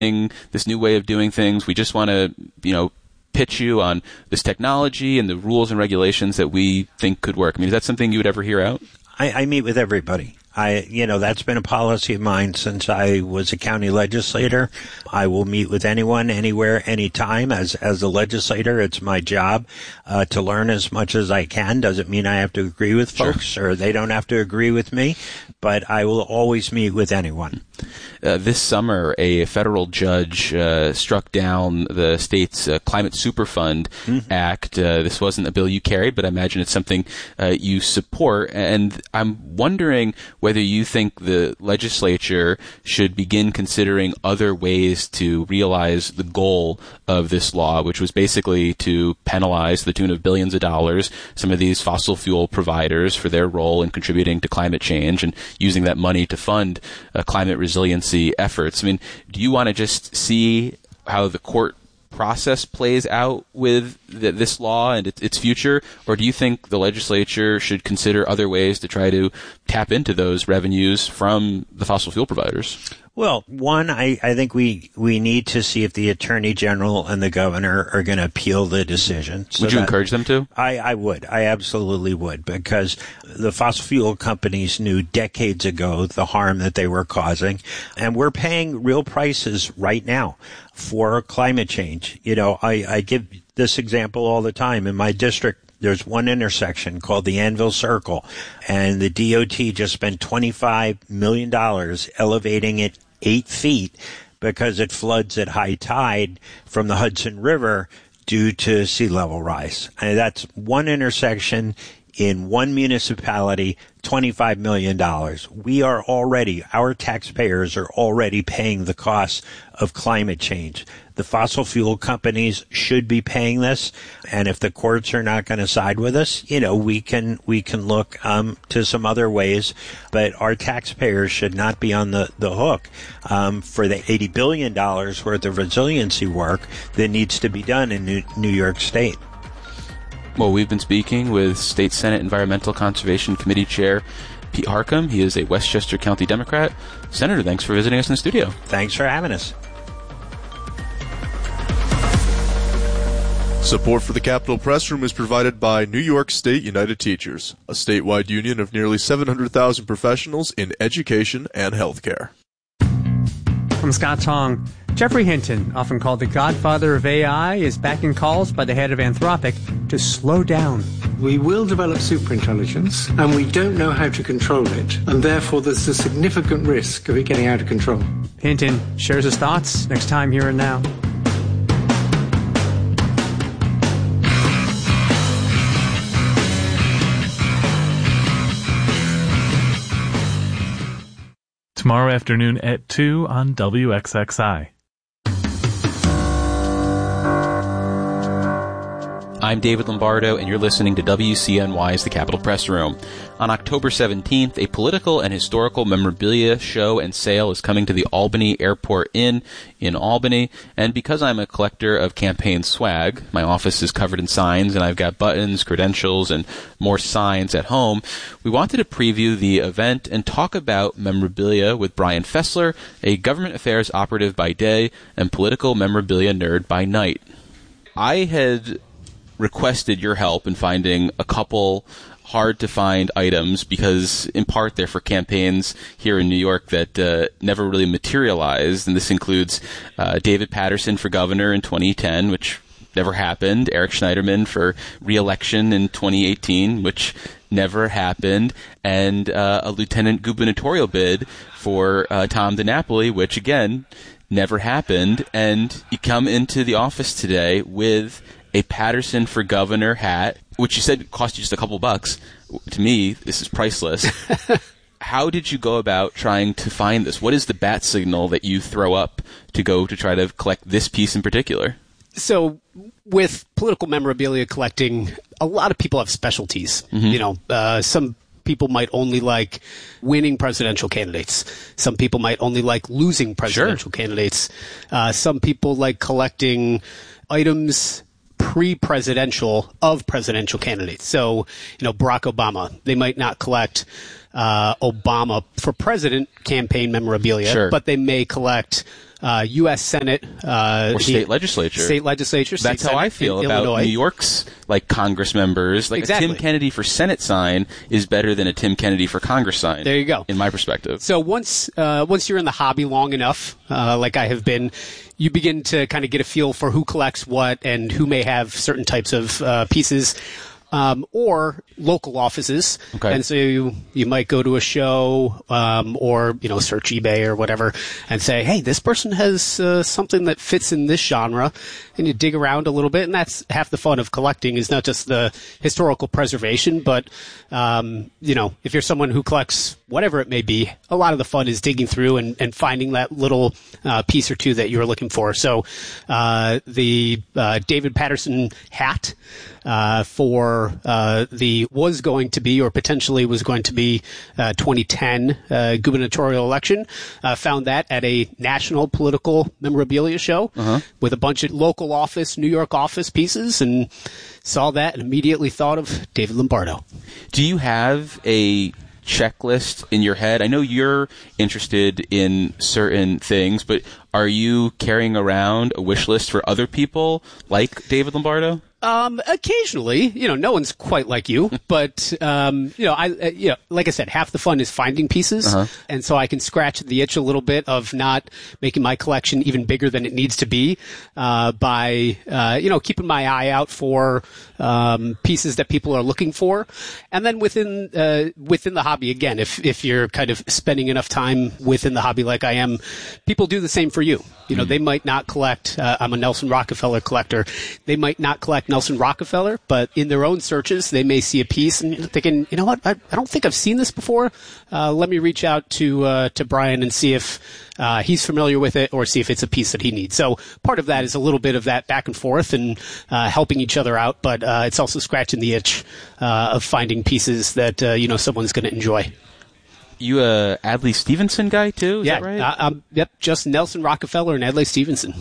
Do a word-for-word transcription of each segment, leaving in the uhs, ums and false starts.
this new way of doing things. We just want to, you know, pitch you on this technology and the rules and regulations that we think could work. I mean, is that something you would ever hear out? I, I meet with everybody. I, you know, that's been a policy of mine since I was a county legislator. I will meet with anyone, anywhere, anytime. As, as a legislator, it's my job, uh, to learn as much as I can. Doesn't mean I have to agree with folks, sure, or they don't have to agree with me, but I will always meet with anyone. Uh, this summer, a federal judge uh, struck down the state's uh, Climate Superfund mm-hmm. Act. Uh, this wasn't a bill you carried, but I imagine it's something uh, you support. And I'm wondering whether you think the legislature should begin considering other ways to realize the goal of this law, which was basically to penalize to the tune of billions of dollars some of these fossil fuel providers for their role in contributing to climate change and using that money to fund uh, climate resiliency efforts. I mean, do you want to just see how the court process plays out with the, this law and it, its future, or do you think the legislature should consider other ways to try to tap into those revenues from the fossil fuel providers? Well, one, I, I think we, we need to see if the Attorney General and the Governor are going to appeal the decision. So would you that, encourage them to? I, I would. I absolutely would, because the fossil fuel companies knew decades ago the harm that they were causing, and we're paying real prices right now for climate change. You know, I, I give this example all the time. In my district, there's one intersection called the Anvil Circle, and the D O T just spent twenty-five million dollars elevating it eight feet because it floods at high tide from the Hudson River due to sea level rise. And that's one intersection in one municipality, twenty-five million dollars. We are already, our taxpayers are already paying the cost of climate change. The fossil fuel companies should be paying this, and if the courts are not going to side with us, you know, we can we can look um, to some other ways, but our taxpayers should not be on the, the hook um, for the eighty billion dollars worth of resiliency work that needs to be done in New, New York State. Well, we've been speaking with State Senate Environmental Conservation Committee Chair Pete Harckham. He is a Westchester County Democrat. Senator, thanks for visiting us in the studio. Thanks for having us. Support for the Capitol Press Room is provided by New York State United Teachers, a statewide union of nearly seven hundred thousand professionals in education and healthcare. From Scott Tong, Jeffrey Hinton, often called the godfather of A I, is backing calls by the head of Anthropic to slow down. We will develop superintelligence, and we don't know how to control it, and therefore there's a significant risk of it getting out of control. Hinton shares his thoughts next time Here and Now. Tomorrow afternoon at two on W X X I. I'm David Lombardo, and you're listening to W C N Y's The Capitol Press Room. On October seventeenth, a political and historical memorabilia show and sale is coming to the Albany Airport Inn in Albany. And because I'm a collector of campaign swag, my office is covered in signs, and I've got buttons, credentials, and more signs at home, we wanted to preview the event and talk about memorabilia with Brian Fessler, a government affairs operative by day and political memorabilia nerd by night. I had requested your help in finding a couple hard-to-find items because, in part, they're for campaigns here in New York that uh, never really materialized, and this includes uh, David Paterson for governor in twenty ten, which never happened, Eric Schneiderman for re-election in twenty eighteen, which never happened, and uh, a lieutenant gubernatorial bid for uh, Tom DiNapoli, which, again, never happened. And you come into the office today with a Paterson for governor hat, which you said cost you just a couple bucks. To me, this is priceless. How did you go about trying to find this? What is the bat signal that you throw up to go to try to collect this piece in particular? So with political memorabilia collecting, a lot of people have specialties. Mm-hmm. You know, uh, some people might only like winning presidential candidates. Some people might only like losing presidential sure. candidates. Uh, some people like collecting items pre-presidential of presidential candidates. So, you know, Barack Obama, they might not collect uh, Obama for president campaign memorabilia, sure. but they may collect uh, U S Senate uh, or state legislature. State legislature. State That's how Senate I feel in about Illinois. New York's like Congress members. Like Exactly. a Tim Kennedy for Senate sign is better than a Tim Kennedy for Congress sign. There you go. In my perspective. So once uh, once you're in the hobby long enough, uh, like I have been, you begin to kind of get a feel for who collects what and who may have certain types of uh, pieces. Um, or local offices. Okay. And so you, you might go to a show, um, or, you know, search eBay or whatever and say, hey, this person has uh, something that fits in this genre. And you dig around a little bit. And that's half the fun of collecting is not just the historical preservation, but, um, you know, if you're someone who collects whatever it may be, a lot of the fun is digging through and, and finding that little uh, piece or two that you're looking for. So uh, the uh, David Patterson hat uh, for uh, the was going to be or potentially was going to be uh, twenty ten uh, gubernatorial election, uh, found that at a national political memorabilia show uh-huh. with a bunch of local office, New York office pieces, and saw that and immediately thought of David Lombardo. Do you have a checklist in your head? I know you're interested in certain things, but are you carrying around a wish list for other people like David Lombardo? Um, occasionally, you know, no one's quite like you, but, um, you know, I, uh, you know, like I said, half the fun is finding pieces. Uh-huh. And so I can scratch the itch a little bit of not making my collection even bigger than it needs to be, uh, by, uh, you know, keeping my eye out for, um, pieces that people are looking for. And then within, uh, within the hobby, again, if, if you're kind of spending enough time within the hobby like I am, people do the same for you. You know, mm-hmm. they might not collect, uh, I'm a Nelson Rockefeller collector. They might not collect Nelson Rockefeller, but in their own searches, they may see a piece and thinking, you know what, I, I don't think I've seen this before. Uh, let me reach out to uh, to Brian and see if uh, he's familiar with it or see if it's a piece that he needs. So part of that is a little bit of that back and forth and uh, helping each other out, but uh, it's also scratching the itch uh, of finding pieces that, uh, you know, someone's going to enjoy. You a Adlai Stevenson guy too? Is yeah, that right? Uh, um, yep, just Nelson Rockefeller and Adlai Stevenson.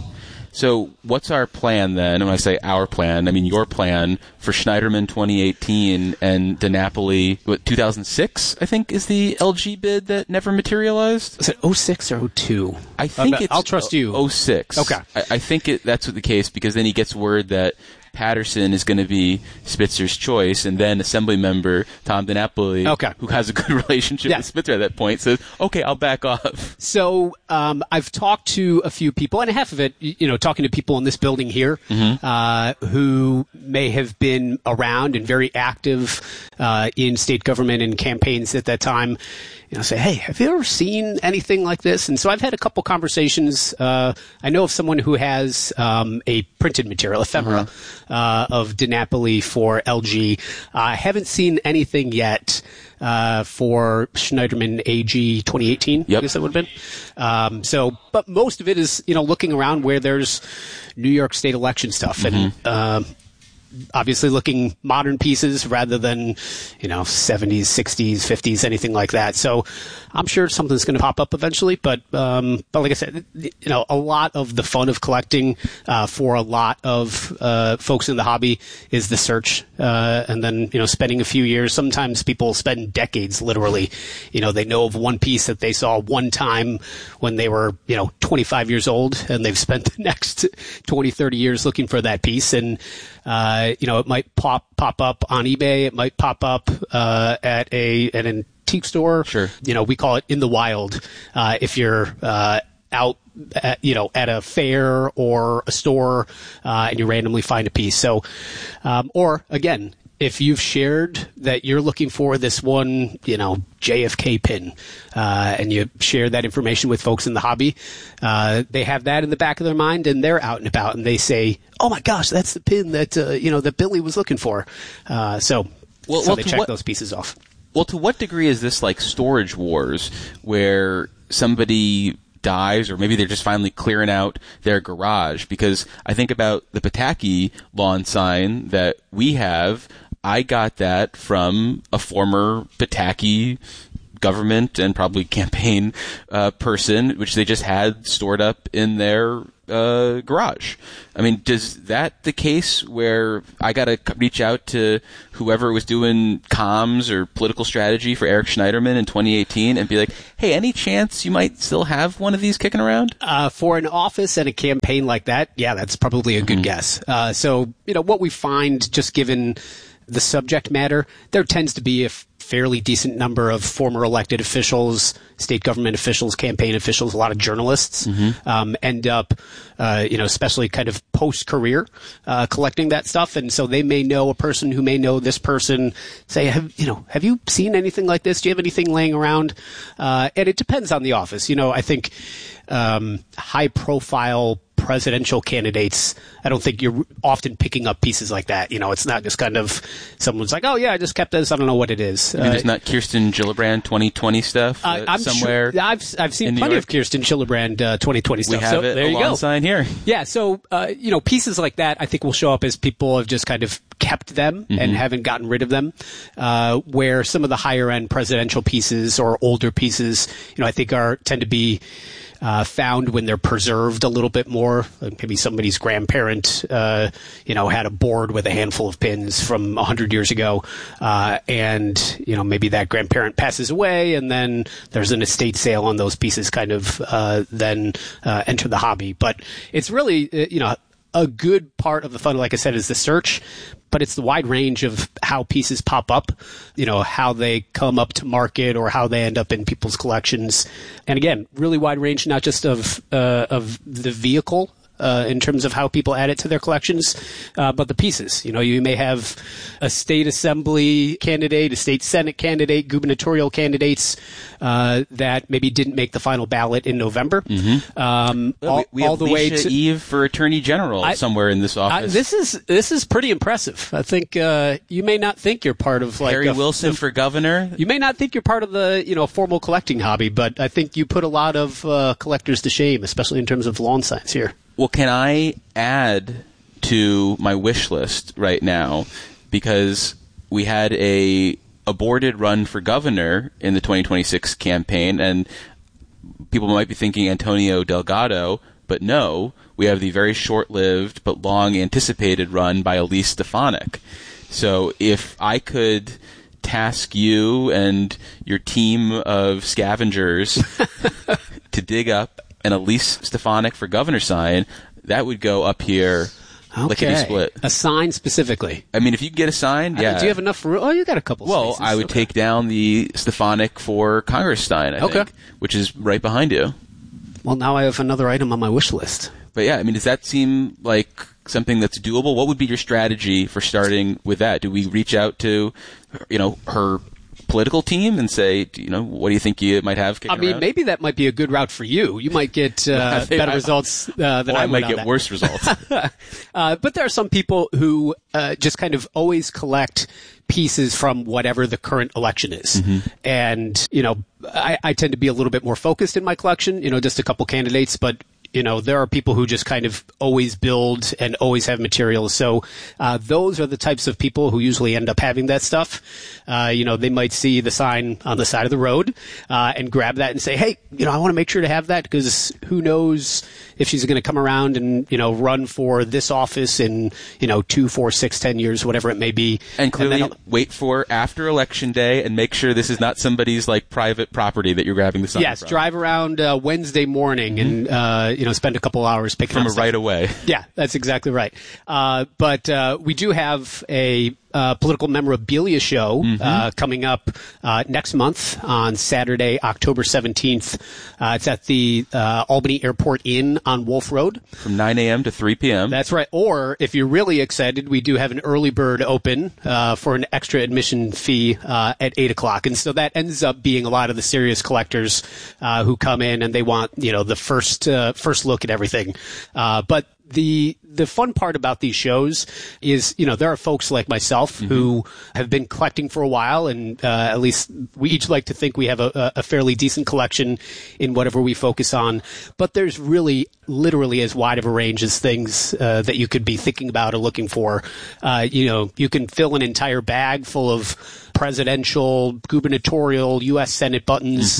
So what's our plan then? And when I say our plan, I mean your plan for Schneiderman twenty eighteen and DiNapoli, what, two thousand six, I think, is the L G bid that never materialized? Is it oh six or oh two? I think I'll, it's I'll trust you. oh six. Okay. I, I think it, that's the case because then he gets word that Patterson is going to be Spitzer's choice, and then Assembly member Tom DiNapoli, okay. who has a good relationship yeah. with Spitzer at that point, says, okay, I'll back off. So um, I've talked to a few people, and half of it, you know, talking to people in this building here mm-hmm. uh, who may have been around and very active uh, in state government and campaigns at that time. You know, say, hey, have you ever seen anything like this? And so I've had a couple conversations. Uh, I know of someone who has um, a printed material, ephemera, uh-huh. uh, of DiNapoli for L G. I uh, haven't seen anything yet uh, for Schneiderman A G twenty eighteen. Yep. I guess that would have been. Um, so, but most of it is, you know, looking around where there's New York State election stuff. Mm-hmm. And uh, obviously looking modern pieces rather than, you know, seventies, sixties, fifties, anything like that. So I'm sure something's going to pop up eventually. But, um, but like I said, you know, a lot of the fun of collecting uh, for a lot of uh, folks in the hobby is the search. Uh, and then, you know, spending a few years. Sometimes people spend decades, literally. You know, they know of one piece that they saw one time when they were, you know, twenty-five years old, and they've spent the next twenty, thirty years looking for that piece. And, uh, you know, it might pop pop up on eBay. It might pop up uh, at a at an antique store. Sure. You know, we call it in the wild. Uh, if you're uh, out, at, you know, at a fair or a store, uh, and you randomly find a piece. So, um, or again, if you've shared that you're looking for this one, you know, J F K pin, uh, and you share that information with folks in the hobby, uh, they have that in the back of their mind, and they're out and about, and they say, "Oh my gosh, that's the pin that uh, you know that Billy was looking for." Uh, so, well, so well, they check what, those pieces off. Well, to what degree is this like Storage Wars, where somebody dies, or maybe they're just finally clearing out their garage? Because I think about the Pataki lawn sign that we have. I got that from a former Pataki government and probably campaign uh, person, which they just had stored up in their uh, garage. I mean, does that the case where I got to reach out to whoever was doing comms or political strategy for Eric Schneiderman in twenty eighteen and be like, hey, any chance you might still have one of these kicking around? Uh, for an office and a campaign like that, yeah, that's probably a good mm-hmm. guess. Uh, so, you know, what we find, just given the subject matter, there tends to be a fairly decent number of former elected officials, state government officials, campaign officials, a lot of journalists mm-hmm. um, end up, uh, you know, especially kind of post-career, uh, collecting that stuff. And so they may know a person who may know this person, say, have, you know, have you seen anything like this? Do you have anything laying around? Uh, and it depends on the office. You know, I think um, high-profile presidential candidates, I don't think you're often picking up pieces like that. You know, it's not just kind of someone's like, oh, yeah, I just kept this. I don't know what it is. I mean, uh, there's not Kirsten Gillibrand twenty twenty stuff uh, I'm somewhere? Sure, I've, I've seen plenty of Kirsten Gillibrand uh, twenty twenty stuff. We have so it there you go. sign here. Yeah, so, uh, you know, pieces like that I think will show up as people have just kind of kept them mm-hmm. and haven't gotten rid of them, uh, where some of the higher-end presidential pieces or older pieces, you know, I think are tend to be Uh, found when they're preserved a little bit more. Like maybe somebody's grandparent, uh, you know, had a board with a handful of pins from a hundred years ago, uh, and you know maybe that grandparent passes away, and then there's an estate sale on those pieces. Kind of uh, then uh, enter the hobby, but it's really uh, you know a good part of the fun. Like I said, is the search. But it's the wide range of how pieces pop up, you know, how they come up to market or how they end up in people's collections. And again, really wide range, not just of uh, of the vehicle uh, in terms of how people add it to their collections, uh, but the pieces. You know, you may have a state assembly candidate, a state senate candidate, gubernatorial candidates uh, that maybe didn't make the final ballot in November. Mm-hmm. Um, well, all, we have all the Leisha way to Eve for Attorney General I, somewhere in this office. I, this is this is pretty impressive. I think uh, you may not think you're part of like Harry a, Wilson the, for governor. You may not think you're part of the you know formal collecting hobby, but I think you put a lot of uh, collectors to shame, especially in terms of lawn signs here. Well, can I add to my wish list right now, because we had a aborted run for governor in the twenty twenty-six campaign, and people might be thinking Antonio Delgado, but no, we have the very short-lived but long-anticipated run by Elise Stefanik. So if I could task you and your team of scavengers to dig up an Elise Stefanik for governor sign, that would go up here okay. lickety split. A sign specifically. I mean, if you get a sign, yeah. Uh, do you have enough room? Oh, you got a couple. Well, spaces. I would okay. take down the Stefanik for Congress sign, I okay. think, which is right behind you. Well, now I have another item on my wish list. But yeah, I mean, does that seem like something that's doable? What would be your strategy for starting with that? Do we reach out to, you know, her political team and say, you know, what do you think you might have kicking I mean, around? maybe that might be a good route for you. You might get uh, better I, results uh, than well, I, I would might on get that. worse results. uh, but there are some people who uh, just kind of always collect pieces from whatever the current election is. Mm-hmm. And, you know, I, I tend to be a little bit more focused in my collection, you know, just a couple candidates, but you know, there are people who just kind of always build and always have materials. So uh, those are the types of people who usually end up having that stuff. Uh, you know, they might see the sign on the side of the road uh, and grab that and say, hey, you know, I want to make sure to have that because who knows if she's going to come around and, you know, run for this office in, you know, two, four, six, ten years, whatever it may be. And clearly and wait for after Election Day and make sure this is not somebody's, like, private property that you're grabbing the sign yes, from. Yes, drive around uh, Wednesday morning mm-hmm. and, uh, you know, spend a couple hours picking from up a right away. Yeah, that's exactly right. Uh, but uh, we do have a uh, political memorabilia show mm-hmm. uh, coming up uh, next month on Saturday, October seventeenth. Uh, it's at the uh, Albany Airport Inn on Wolf Road. From nine a.m. to three p.m. That's right. Or if you're really excited, we do have an early bird open uh, for an extra admission fee uh, at eight o'clock. And so that ends up being a lot of the serious collectors uh, who come in and they want, you know, the first uh, first look at everything. Uh, but the the fun part about these shows is, you know, there are folks like myself mm-hmm. who have been collecting for a while, and uh, at least we each like to think we have a, a fairly decent collection in whatever we focus on. But there's really literally as wide of a range as things uh, that you could be thinking about or looking for. Uh, you know, you can fill an entire bag full of presidential, gubernatorial, U S Senate buttons. Mm-hmm.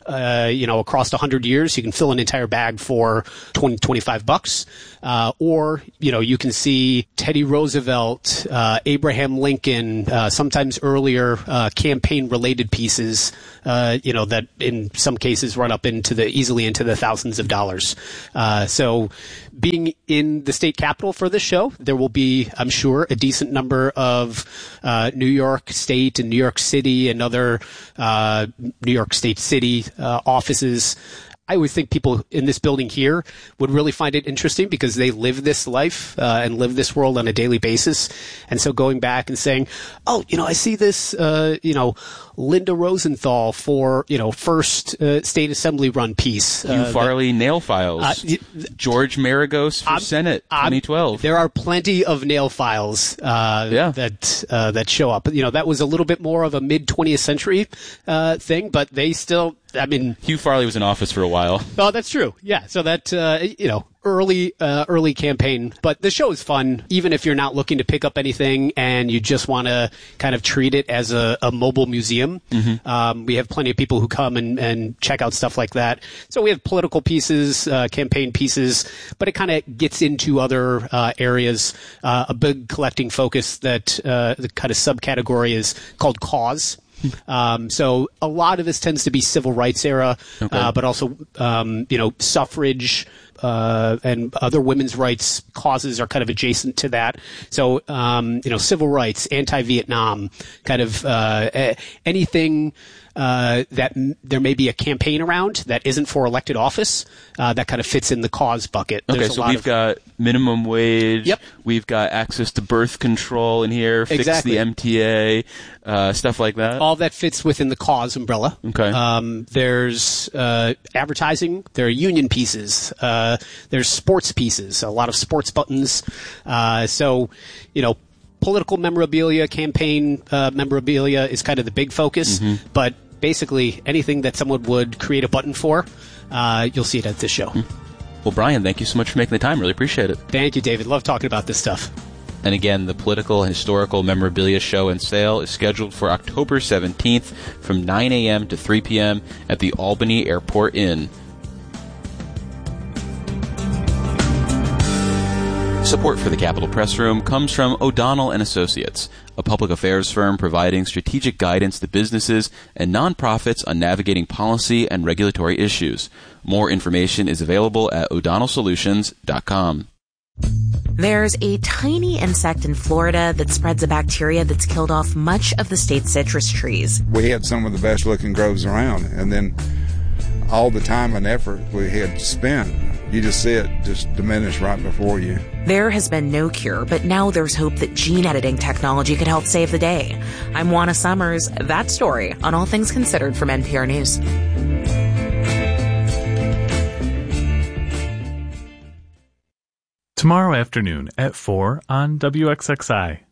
uh, you know, across one hundred years. You can fill an entire bag for twenty, twenty-five bucks. Uh, or, you know, you can see Teddy Roosevelt, uh, Abraham Lincoln, uh, sometimes earlier, uh, campaign related pieces, uh, you know, that in some cases run up into the, easily into the thousands of dollars. Uh, so being in the state capitol for this show, there will be, I'm sure, a decent number of, uh, New York State and New York City and other, uh, New York State City, uh, offices. I always think people in this building here would really find it interesting because they live this life uh, and live this world on a daily basis. And so going back and saying, oh, you know, I see this, uh, you know, Linda Rosenthal for, you know, first uh, state assembly run piece. Hugh uh, Farley, that, nail files. Uh, th- George Maragos for I'm, Senate, twenty twelve. I'm, there are plenty of nail files uh, yeah. that uh, that show up. You know, that was a little bit more of a mid-twentieth century uh, thing, but they still... I mean, Hugh Farley was in office for a while. Oh, that's true. Yeah. So that, uh, you know, early, uh, early campaign, but the show is fun, even if you're not looking to pick up anything and you just want to kind of treat it as a, a mobile museum. Mm-hmm. Um, we have plenty of people who come and, and check out stuff like that. So we have political pieces, uh, campaign pieces, but it kind of gets into other, uh, areas. Uh, a big collecting focus that, uh, the kind of subcategory is called cause. Um, so a lot of this tends to be civil rights era, okay. uh, but also, um, you know, suffrage, uh, and other women's rights causes are kind of adjacent to that. So, um, you know, civil rights, anti-Vietnam, kind of, uh, anything, uh, that m- there may be a campaign around that isn't for elected office, uh, that kind of fits in the cause bucket. Okay, There's so we've of- got minimum wage. Yep. We've got access to birth control in here, fix exactly. the M T A, uh, stuff like that. All that fits within the cause umbrella. Okay. Um, there's, uh, advertising. There are union pieces. Uh, there's sports pieces, a lot of sports buttons. Uh, so, you know, political memorabilia, campaign uh, memorabilia is kind of the big focus, mm-hmm. but basically anything that someone would create a button for, uh, you'll see it at this show. Mm-hmm. Well, Brian, thank you so much for making the time. Really appreciate it. Thank you, David. Love talking about this stuff. And again, the Political and Historical Memorabilia Show and Sale is scheduled for October seventeenth from nine a.m. to three p.m. at the Albany Airport Inn. Support for the Capitol Press Room comes from O'Donnell and Associates, a public affairs firm providing strategic guidance to businesses and nonprofits on navigating policy and regulatory issues. More information is available at o'donnell solutions dot com. There's a tiny insect in Florida that spreads a bacteria that's killed off much of the state's citrus trees. We had some of the best looking groves around, and then all the time and effort we had spent, you just see it just diminish right before you. There has been no cure, but now there's hope that gene editing technology could help save the day. I'm Juana Summers. That story on All Things Considered from N P R News. Tomorrow afternoon at four on W X X I.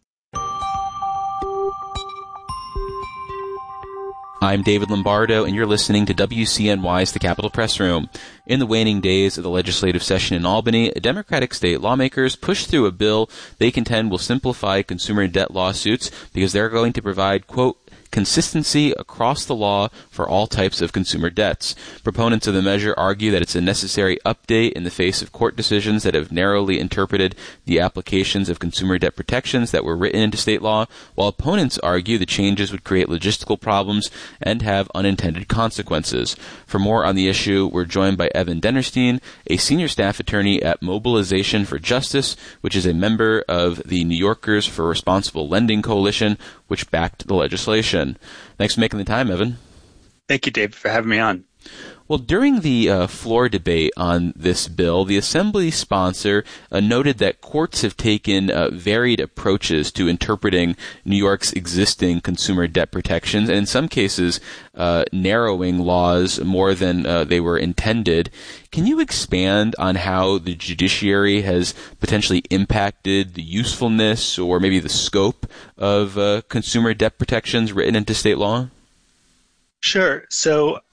I'm David Lombardo, and you're listening to W C N Y's The Capitol Press Room. In the waning days of the legislative session in Albany, Democratic state lawmakers pushed through a bill they contend will simplify consumer debt lawsuits because they're going to provide, quote, consistency across the law for all types of consumer debts. Proponents of the measure argue that it's a necessary update in the face of court decisions that have narrowly interpreted the applications of consumer debt protections that were written into state law, while opponents argue the changes would create logistical problems and have unintended consequences. For more on the issue, we're joined by Evan Dennerstein, a senior staff attorney at Mobilization for Justice, which is a member of the New Yorkers for Responsible Lending Coalition, which backed the legislation. Thanks for making the time, Evan. Thank you, Dave, for having me on. Well, during the uh, floor debate on this bill, the Assembly sponsor uh, noted that courts have taken uh, varied approaches to interpreting New York's existing consumer debt protections, and in some cases, uh, narrowing laws more than uh, they were intended. Can you expand on how the judiciary has potentially impacted the usefulness or maybe the scope of uh, consumer debt protections written into state law? Sure. So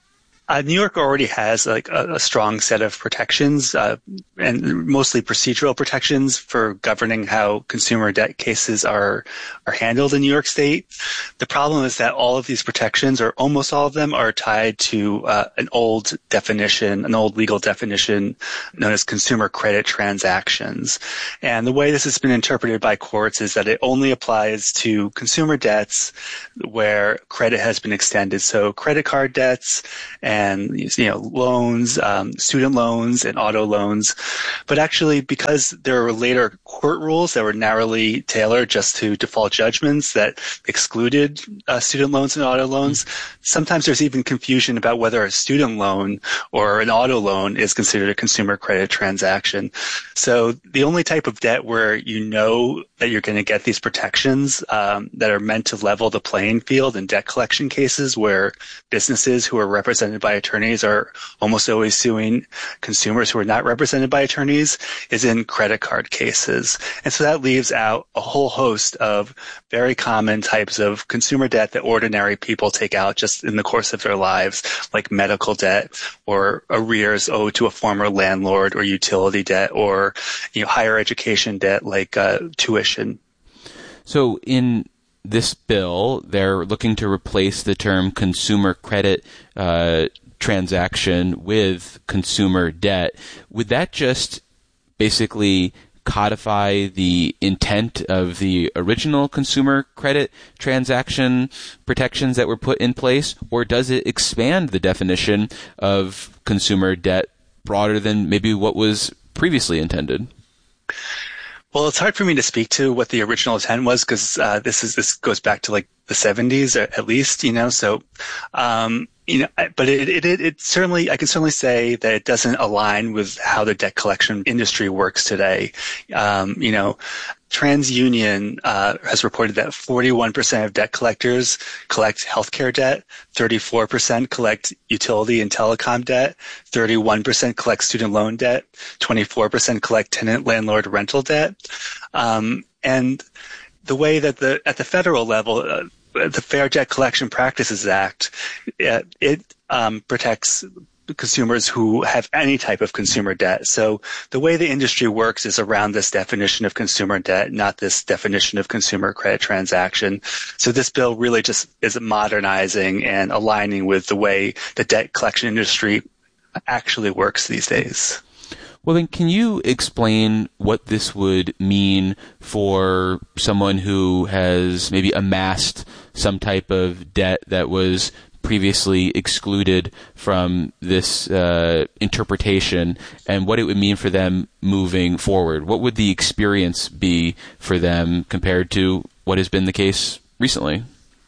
Uh, New York already has like a, a strong set of protections, uh, and mostly procedural protections for governing how consumer debt cases are are handled in New York State. The problem is that all of these protections, or almost all of them, are tied to uh, an old definition, an old legal definition known as consumer credit transactions. And the way this has been interpreted by courts is that it only applies to consumer debts where credit has been extended. So credit card debts and and, you know, loans, um, student loans and auto loans. But actually, because there were later court rules that were narrowly tailored just to default judgments that excluded uh, student loans and auto loans, sometimes there's even confusion about whether a student loan or an auto loan is considered a consumer credit transaction. So the only type of debt where you know that you're going to get these protections um, that are meant to level the playing field in debt collection cases where businesses who are represented by attorneys are almost always suing consumers who are not represented by attorneys is in credit card cases. And so that leaves out a whole host of very common types of consumer debt that ordinary people take out just in the course of their lives, like medical debt or arrears owed to a former landlord or utility debt or, you know, higher education debt like uh, tuition. So in this bill, they're looking to replace the term consumer credit uh, transaction with consumer debt. Would that just basically codify the intent of the original consumer credit transaction protections that were put in place, or does it expand the definition of consumer debt broader than maybe what was previously intended? Well, it's hard for me to speak to what the original intent was because uh, this is this goes back to like the seventies at least, you know. So, um, you know, but it, it it it certainly I can certainly say that it doesn't align with how the debt collection industry works today. Um, you know, TransUnion uh, has reported that forty-one percent of debt collectors collect healthcare debt, thirty-four percent collect utility and telecom debt, thirty-one percent collect student loan debt, twenty-four percent collect tenant landlord rental debt. Um, and the way that the at the federal level, uh, the Fair Debt Collection Practices Act, it, it um, protects consumers who have any type of consumer debt. So the way the industry works is around this definition of consumer debt, not this definition of consumer credit transaction. So this bill really just is modernizing and aligning with the way the debt collection industry actually works these days. Well, then, can you explain what this would mean for someone who has maybe amassed some type of debt that was previously excluded from this uh, interpretation, and what it would mean for them moving forward? What would the experience be for them compared to what has been the case recently?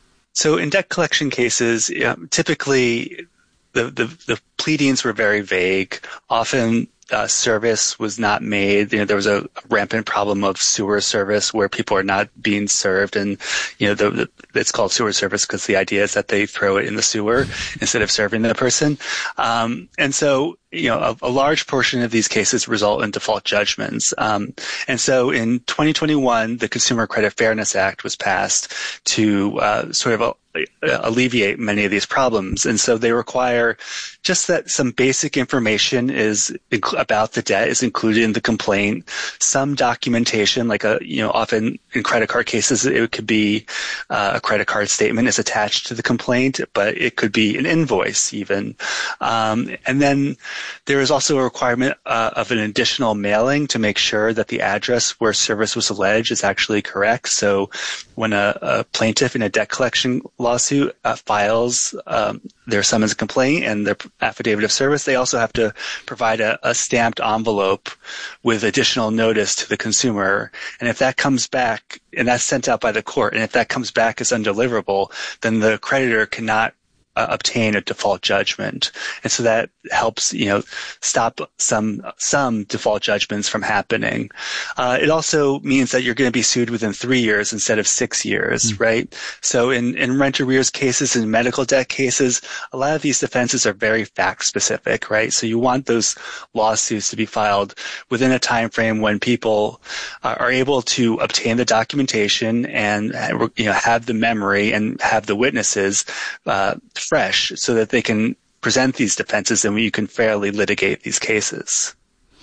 So in debt collection cases, you know, typically the, the, the pleadings were very vague. Often Uh, service was not made. You know, there was a rampant problem of sewer service where people are not being served, and you know, the, the, it's called sewer service because the idea is that they throw it in the sewer instead of serving the person. Um, and so, you know, a, a large portion of these cases result in default judgments. Um, and so, in twenty twenty-one, the Consumer Credit Fairness Act was passed to uh, sort of a, alleviate many of these problems. And so they require just that some basic information is about the debt is included in the complaint, some documentation, like a, you know, often in credit card cases, it could be uh, a credit card statement is attached to the complaint, but it could be an invoice even. Um, and then there is also a requirement uh, of an additional mailing to make sure that the address where service was alleged is actually correct. So when a, a plaintiff in a debt collection lawsuit uh, files um, their summons complaint and their affidavit of service, they also have to provide a, a stamped envelope with additional notice to the consumer. And if that comes back, and that's sent out by the court, and if that comes back as undeliverable, then the creditor cannot Uh, obtain a default judgment. And so that helps, you know, stop some some default judgments from happening. Uh, it also means that you're going to be sued within three years instead of six years, mm-hmm. right? So in, in rent arrears cases and medical debt cases, a lot of these defenses are very fact specific, right? So you want those lawsuits to be filed within a time frame when people uh, are able to obtain the documentation and, you know, have the memory and have the witnesses uh, fresh so that they can present these defenses and when you can fairly litigate these cases.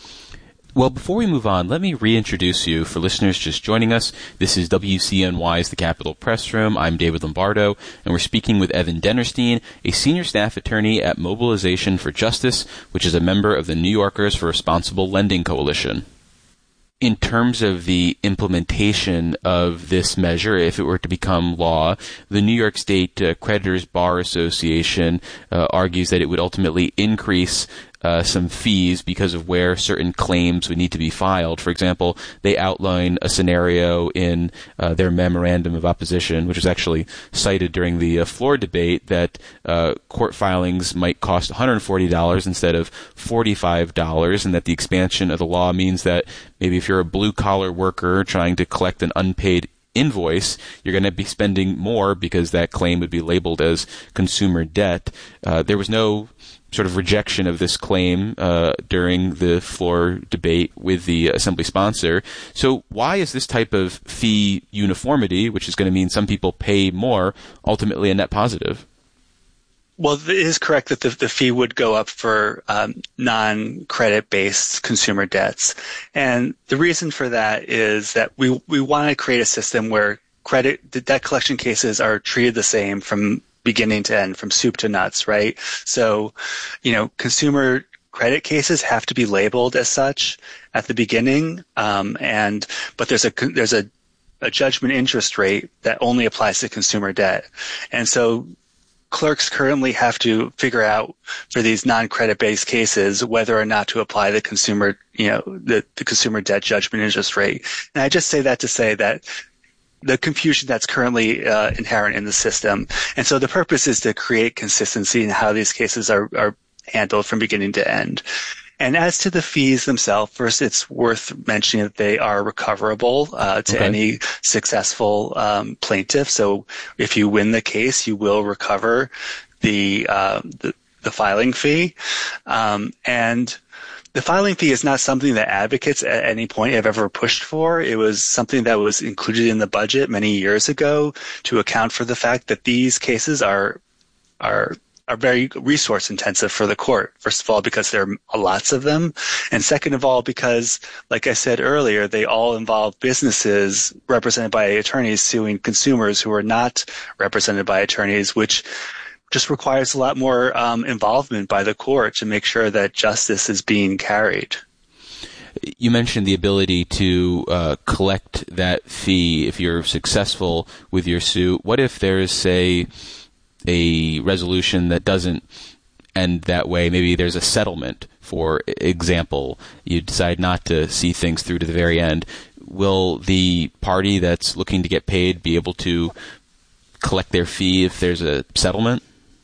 Well, before we move on, let me reintroduce you for listeners just joining us. This is W C N Y's The Capitol Press Room. I'm David Lombardo, and we're speaking with Evan Dennerstein, a senior staff attorney at Mobilization for Justice, which is a member of the New Yorkers for Responsible Lending Coalition. In terms of the implementation of this measure, if it were to become law, the New York State uh, Creditors Bar Association uh, argues that it would ultimately increase Uh, some fees because of where certain claims would need to be filed. For example, they outline a scenario in uh, their memorandum of opposition, which was actually cited during the uh, floor debate, that uh, court filings might cost one hundred forty dollars instead of forty-five dollars, and that the expansion of the law means that maybe if you're a blue-collar worker trying to collect an unpaid invoice, you're going to be spending more because that claim would be labeled as consumer debt. Uh, there was no sort of rejection of this claim uh, during the floor debate with the assembly sponsor. So why is this type of fee uniformity, which is going to mean some people pay more, ultimately a net positive? Well, it is correct that the, the fee would go up for um, non-credit-based consumer debts. And the reason for that is that we we want to create a system where credit the debt collection cases are treated the same from beginning to end, from soup to nuts, right? So, you know, consumer credit cases have to be labeled as such at the beginning, um, and but there's a there's a, a judgment interest rate that only applies to consumer debt, and so clerks currently have to figure out for these non-credit based cases whether or not to apply the consumer, you know, the, the consumer debt judgment interest rate. And I just say that to say that the confusion that's currently uh, inherent in the system. And so the purpose is to create consistency in how these cases are, are handled from beginning to end. And as to the fees themselves, first, it's worth mentioning that they are recoverable uh, to okay. any successful um, plaintiff. So if you win the case, you will recover the uh, the, the filing fee. Um, and the filing fee is not something that advocates at any point have ever pushed for. It was something that was included in the budget many years ago to account for the fact that these cases are are are very resource intensive for the court. First of all, because there are lots of them. And second of all, because, like I said earlier, they all involve businesses represented by attorneys suing consumers who are not represented by attorneys, which just requires a lot more um, involvement by the court to make sure that justice is being carried. You mentioned the ability to uh, collect that fee if you're successful with your suit. What if there's, say, a resolution that doesn't end that way? Maybe there's a settlement, for example. You decide not to see things through to the very end. Will the party that's looking to get paid be able to collect their fee if there's a settlement?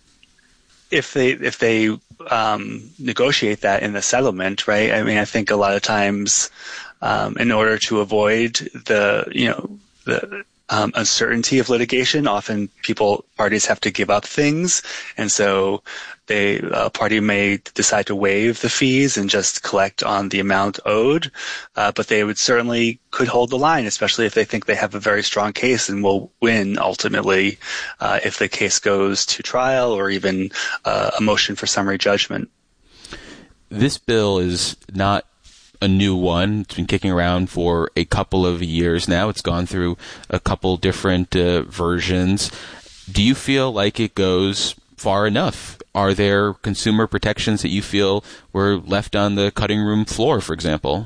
If they if they um, negotiate that in the settlement, right? I mean, I think a lot of times, um, in order to avoid the you know the um, uncertainty of litigation, often people parties have to give up things, and so they a party may decide to waive the fees and just collect on the amount owed, uh, but they would certainly could hold the line, especially if they think they have a very strong case and will win ultimately uh, if the case goes to trial or even uh, a motion for summary judgment. This bill is not a new one. It's been kicking around for a couple of years now. It's gone through a couple different uh, versions. Do you feel like it goes far enough? Are there consumer protections that you feel were left on the cutting room floor, for example?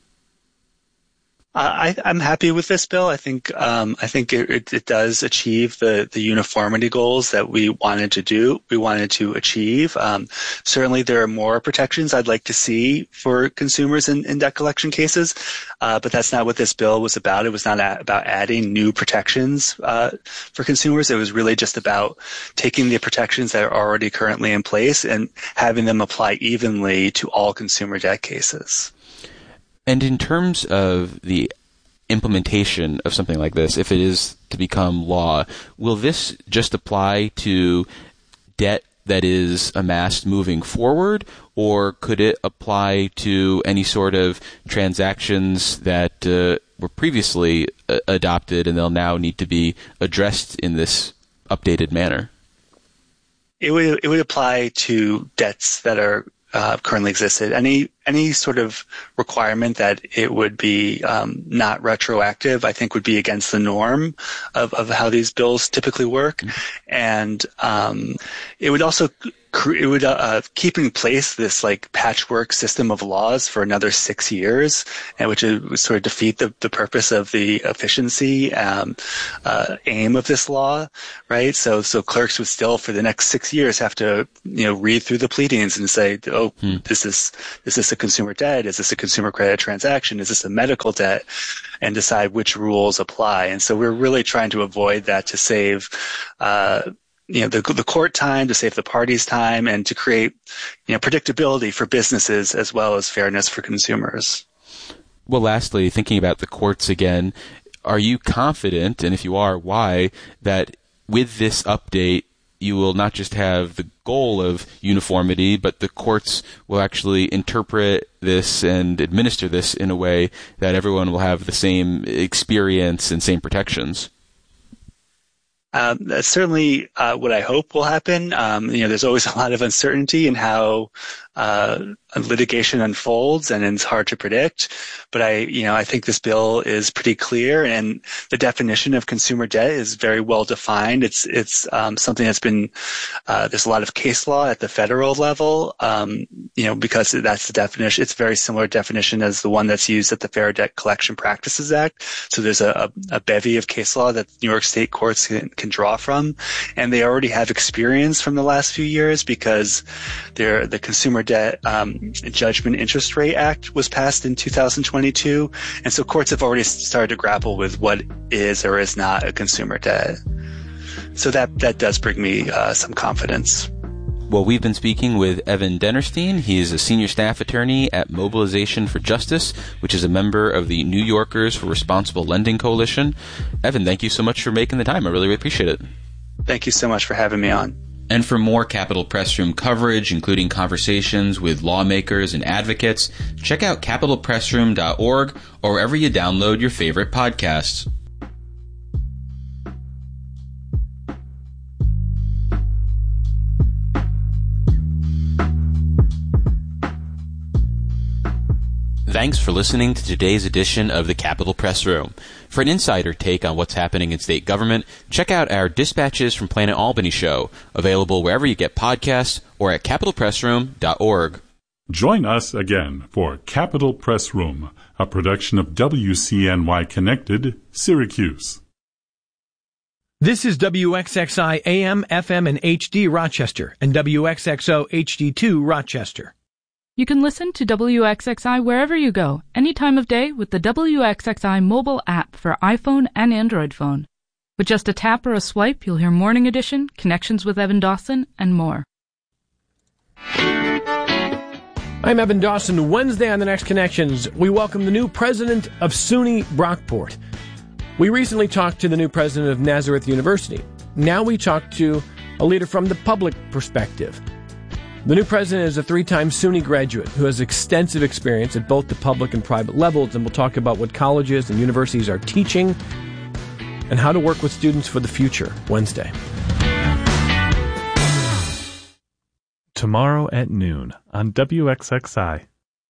I, I'm happy with this bill. I think um, I think it, it, it does achieve the, the uniformity goals that we wanted to do. We wanted to achieve. Um, certainly, there are more protections I'd like to see for consumers in, in debt collection cases, uh, but that's not what this bill was about. It was not a, about adding new protections uh, for consumers. It was really just about taking the protections that are already currently in place and having them apply evenly to all consumer debt cases. And in terms of the implementation of something like this, if it is to become law, will this just apply to debt that is amassed moving forward, or could it apply to any sort of transactions that uh, were previously uh, adopted and they'll now need to be addressed in this updated manner? it would it would apply to debts that are uh, currently existed. Any any sort of requirement that it would be um, not retroactive, I think, would be against the norm of, of how these bills typically work, and um, it would also. It would uh, keep in place this like patchwork system of laws for another six years, and which would sort of defeat the, the purpose of the efficiency um, uh, aim of this law, right? So, so clerks would still, for the next six years, have to you know read through the pleadings and say, oh, hmm. this is is this a consumer debt? Is this a consumer credit transaction? Is this a medical debt? And decide which rules apply. And so we're really trying to avoid that to save. Uh, you know, the, the court time, to save the parties time, and to create, you know, predictability for businesses as well as fairness for consumers. Well, lastly, thinking about the courts again, are you confident, and if you are, why, that with this update, you will not just have the goal of uniformity, but the courts will actually interpret this and administer this in a way that everyone will have the same experience and same protections? Um, that's certainly uh, what I hope will happen. Um, you know, there's always a lot of uncertainty in how uh, litigation unfolds, and it's hard to predict. But I, you know, I think this bill is pretty clear, and the definition of consumer debt is very well defined. It's it's um, something that's been uh, there's a lot of case law at the federal level. Um, you know, because that's the definition. It's a very similar definition as the one that's used at the Fair Debt Collection Practices Act. So there's a, a, a bevy of case law that New York State courts can, can draw from, and they already have experience from the last few years because they're, the Consumer Debt um, Judgment Interest Rate Act was passed in two thousand twenty-two, and so courts have already started to grapple with what is or is not a consumer debt. So that that does bring me uh, some confidence. Well, we've been speaking with Evan Dennerstein. He is a senior staff attorney at Mobilization for Justice, which is a member of the New Yorkers for Responsible Lending Coalition. Evan, thank you so much for making the time. I really, really appreciate it. Thank you so much for having me on. And for more Capitol Press Room coverage, including conversations with lawmakers and advocates, check out capital press room dot org or wherever you download your favorite podcasts. Thanks for listening to today's edition of the Capitol Press Room. For an insider take on what's happening in state government, check out our Dispatches from Planet Albany show, available wherever you get podcasts or at capital press room dot org. Join us again for Capitol Press Room, a production of W C N Y Connected, Syracuse. This is W X X I A M, F M, and H D Rochester, and W X X O H D two Rochester. You can listen to W X X I wherever you go, any time of day with the W X X I mobile app for iPhone and Android phone. With just a tap or a swipe, you'll hear Morning Edition, Connections with Evan Dawson, and more. I'm Evan Dawson. Wednesday on The Next Connections, we welcome the new president of SUNY Brockport. We recently talked to the new president of Nazareth University. Now we talk to a leader from the public perspective. The new president is a three-time SUNY graduate who has extensive experience at both the public and private levels, and we'll talk about what colleges and universities are teaching and how to work with students for the future, Wednesday. Tomorrow at noon on W X X I.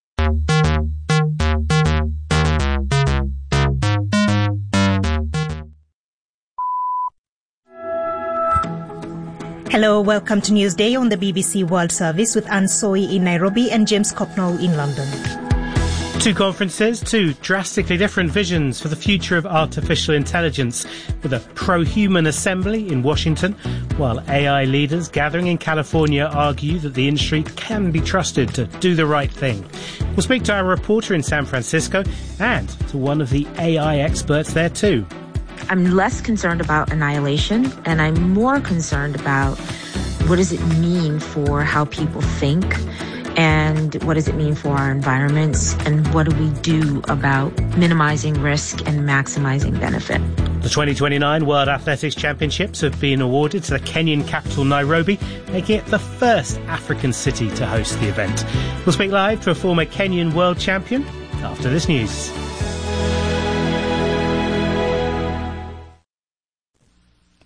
Hello, welcome to Newsday on the B B C World Service with Anne Soy in Nairobi and James Copnall in London. Two conferences, two drastically different visions for the future of artificial intelligence, with a pro-human assembly in Washington, while A I leaders gathering in California argue that the industry can be trusted to do the right thing. We'll speak to our reporter in San Francisco and to one of the A I experts there too. I'm less concerned about annihilation, and I'm more concerned about what does it mean for how people think, and what does it mean for our environments, and what do we do about minimizing risk and maximizing benefit. The twenty twenty-nine World Athletics Championships have been awarded to the Kenyan capital Nairobi, making it the first African city to host the event. We'll speak live to a former Kenyan world champion after this news.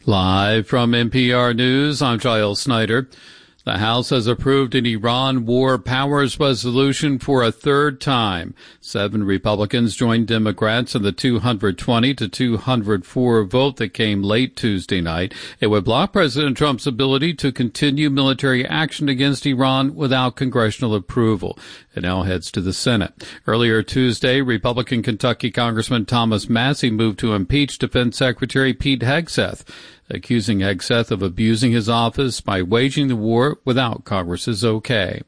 Live from N P R News, I'm Giles Snyder. The House has approved an Iran War Powers Resolution for a third time. Seven Republicans joined Democrats in the two hundred twenty to two hundred four vote that came late Tuesday night. It would block President Trump's ability to continue military action against Iran without congressional approval. It now heads to the Senate. Earlier Tuesday, Republican Kentucky Congressman Thomas Massie moved to impeach Defense Secretary Pete Hegseth, accusing Hegseth of abusing his office by waging the war without Congress's okay.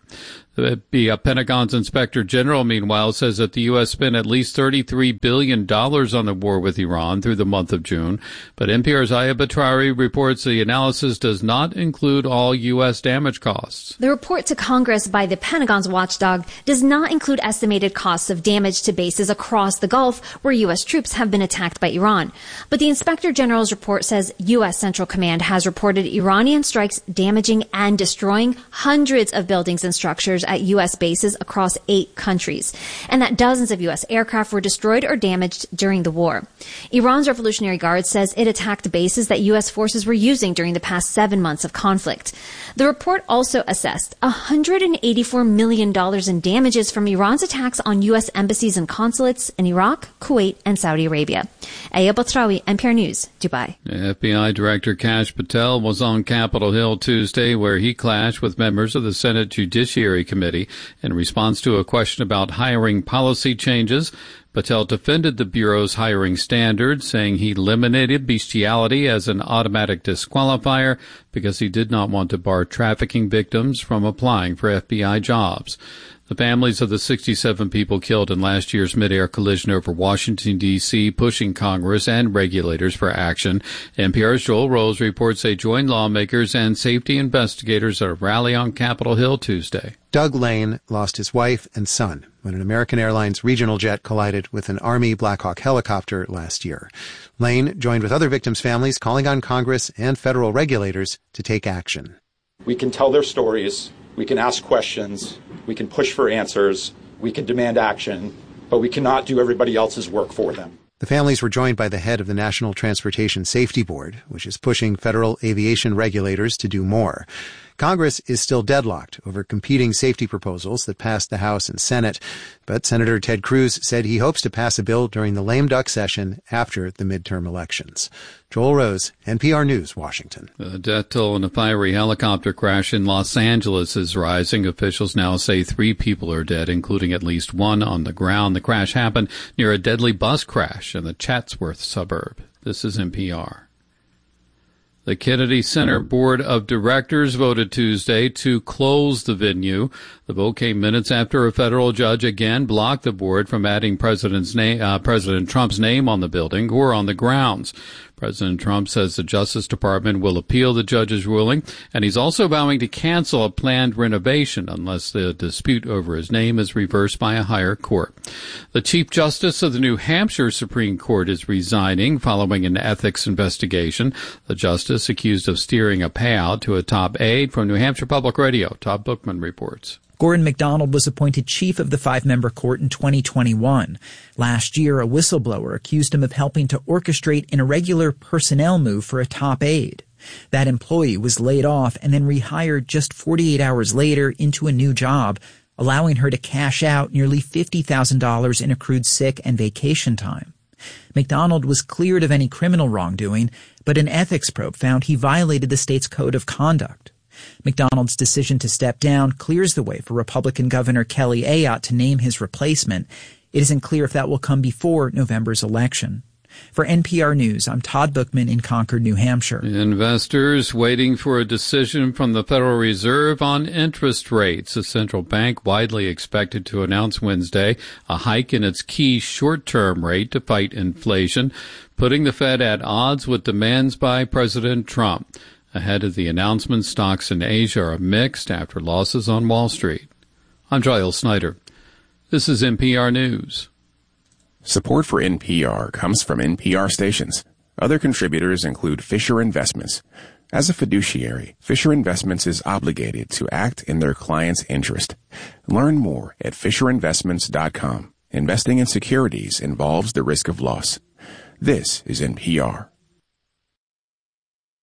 The Pentagon's Inspector General, meanwhile, says that the U S spent at least thirty-three billion dollars on the war with Iran through the month of June. But N P R's Aya Batrari reports the analysis does not include all U S damage costs. The report to Congress by the Pentagon's watchdog does not include estimated costs of damage to bases across the Gulf where U S troops have been attacked by Iran. But the Inspector General's report says U S Central Command has reported Iranian strikes damaging and destroying hundreds of buildings and structures at U S bases across eight countries, and that dozens of U S aircraft were destroyed or damaged during the war. Iran's Revolutionary Guard says it attacked bases that U S forces were using during the past seven months of conflict. The report also assessed one hundred eighty-four million dollars in damages from Iran's attacks on U S embassies and consulates in Iraq, Kuwait, and Saudi Arabia. Aya Batrawi, N P R News, Dubai. F B I Director Kash Patel was on Capitol Hill Tuesday, where he clashed with members of the Senate Judiciary Committee in response to a question about hiring policy changes. Patel defended the Bureau's hiring standards, saying he eliminated bestiality as an automatic disqualifier because he did not want to bar trafficking victims from applying for F B I jobs. The families of the sixty-seven people killed in last year's mid-air collision over Washington, D C, pushing Congress and regulators for action. N P R's Joel Rose reports they joined lawmakers and safety investigators at a rally on Capitol Hill Tuesday. Doug Lane lost his wife and son when an American Airlines regional jet collided with an Army Black Hawk helicopter last year. Lane joined with other victims' families calling on Congress and federal regulators to take action. We can tell their stories. We can ask questions. We can push for answers. We can demand action, but we cannot do everybody else's work for them. The families were joined by the head of the National Transportation Safety Board, which is pushing federal aviation regulators to do more. Congress is still deadlocked over competing safety proposals that passed the House and Senate, but Senator Ted Cruz said he hopes to pass a bill during the lame duck session after the midterm elections. Joel Rose, N P R News, Washington. The death toll in a fiery helicopter crash in Los Angeles is rising. Officials now say three people are dead, including at least one on the ground. The crash happened near a deadly bus crash in the Chatsworth suburb. This is N P R. The Kennedy Center Board of Directors voted Tuesday to close the venue. The vote came minutes after a federal judge again blocked the board from adding President's name, uh, President Trump's name on the building or on the grounds. President Trump says the Justice Department will appeal the judge's ruling, and he's also vowing to cancel a planned renovation unless the dispute over his name is reversed by a higher court. The Chief Justice of the New Hampshire Supreme Court is resigning following an ethics investigation. The justice accused of steering a payout to a top aide. From New Hampshire Public Radio, Todd Bookman reports. Gordon MacDonald was appointed chief of the five-member court in twenty twenty-one. Last year, a whistleblower accused him of helping to orchestrate an irregular personnel move for a top aide. That employee was laid off and then rehired just forty-eight hours later into a new job, allowing her to cash out nearly fifty thousand dollars in accrued sick and vacation time. MacDonald was cleared of any criminal wrongdoing, but an ethics probe found he violated the state's code of conduct. MacDonald's decision to step down clears the way for Republican Governor Kelly Ayotte to name his replacement. It isn't clear if that will come before November's election. For N P R News, I'm Todd Bookman in Concord, New Hampshire. Investors waiting for a decision from the Federal Reserve on interest rates. The central bank widely expected to announce Wednesday a hike in its key short-term rate to fight inflation, putting the Fed at odds with demands by President Trump. Ahead of the announcement, stocks in Asia are mixed after losses on Wall Street. I'm Giles Snyder. This is N P R News. Support for N P R comes from N P R stations. Other contributors include Fisher Investments. As a fiduciary, Fisher Investments is obligated to act in their client's interest. Learn more at fisher investments dot com. Investing in securities involves the risk of loss. This is N P R.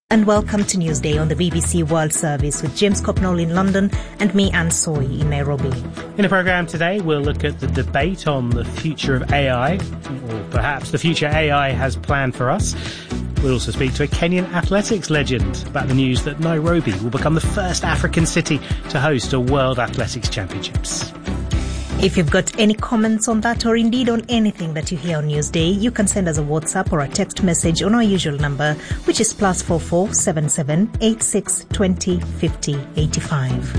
And welcome to Newsday on the B B C World Service with James Copnall in London and me, Anne Soy, in Nairobi. In the programme today, we'll look at the debate on the future of A I, or perhaps the future A I has planned for us. We'll also speak to a Kenyan athletics legend about the news that Nairobi will become the first African city to host a World Athletics Championships. If you've got any comments on that or indeed on anything that you hear on Newsday, you can send us a WhatsApp or a text message on our usual number, which is plus four four seven seven eight six twenty fifty eighty five.